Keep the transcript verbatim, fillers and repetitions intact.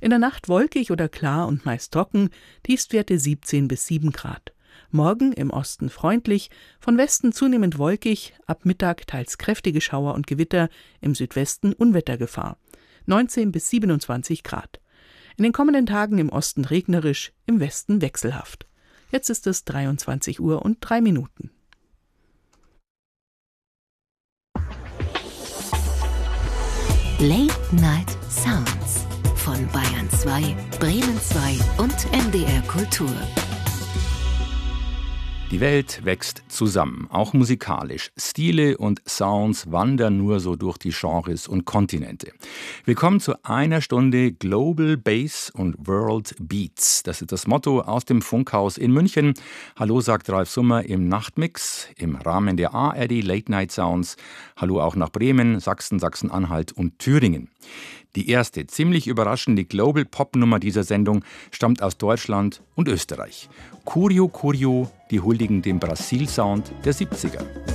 In der Nacht wolkig oder klar und meist trocken, Tiefstwerte siebzehn bis sieben Grad. Morgen im Osten freundlich, von Westen zunehmend wolkig, ab Mittag teils kräftige Schauer und Gewitter, im Südwesten Unwettergefahr. neunzehn bis siebenundzwanzig Grad. In den kommenden Tagen im Osten regnerisch, im Westen wechselhaft. Jetzt ist es dreiundzwanzig Uhr und drei Minuten. Late Night Sounds von Bayern zwei, Bremen zwei und M D R Kultur. Die Welt wächst zusammen, auch musikalisch. Stile und Sounds wandern nur so durch die Genres und Kontinente. Willkommen zu einer Stunde Global Bass und World Beats. Das ist das Motto aus dem Funkhaus in München. Hallo, sagt Ralf Summer im Nachtmix im Rahmen der A R D Late Night Sounds. Hallo auch nach Bremen, Sachsen, Sachsen-Anhalt und Thüringen. Die erste, ziemlich überraschende Global-Pop-Nummer dieser Sendung stammt aus Deutschland und Österreich. Curio Curio, die huldigen dem Brasil-Sound der siebziger.